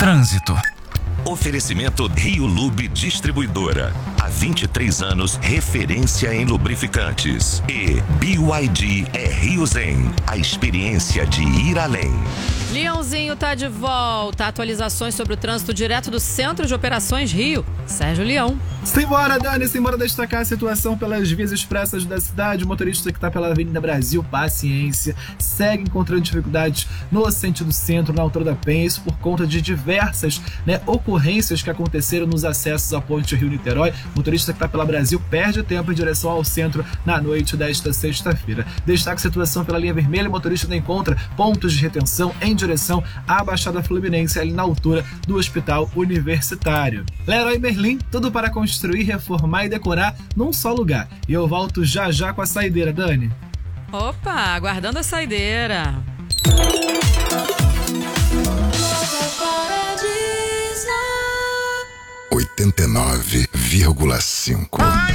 Trânsito. Oferecimento Rio Lube Distribuidora. Há 23 anos, referência em lubrificantes. E BYD é Rio Zen, a experiência de ir além. Leãozinho tá de volta. Atualizações sobre o trânsito direto do Centro de Operações Rio. Sérgio Leão. Simbora, Dani, simbora destacar a situação pelas vias expressas da cidade. O motorista que está pela Avenida Brasil, paciência, segue encontrando dificuldades no sentido centro, na altura da Penha, isso por conta de diversas ocorrências que aconteceram nos acessos à ponte Rio-Niterói. O motorista que está pela Brasil perde tempo em direção ao centro na noite desta sexta-feira. Destaque a situação pela linha vermelha. O motorista ainda encontra pontos de retenção em direção à Baixada Fluminense, ali na altura do Hospital Universitário. Leroy Merlin, tudo para construir, reformar e decorar num só lugar. E eu volto já já com a saideira, Dani. Opa, aguardando a saideira. 89,5